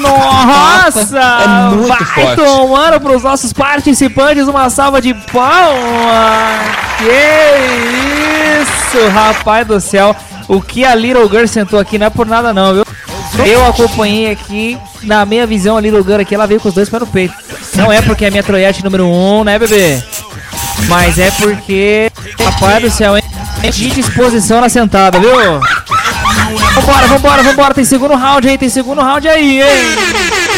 Nossa! É muito vai forte. tomando pros nossos participantes uma salva de palmas! Que isso, rapaz do céu! O que a Little Girl sentou aqui não é por nada não, viu? Eu acompanhei aqui, na minha visão, a Little Girl aqui, ela veio com os dois pés no peito. Não é porque é minha troiete número 1, né, bebê? Mas é porque, rapaz do céu, hein? De disposição na sentada, viu? Vambora, tem segundo round aí, hein?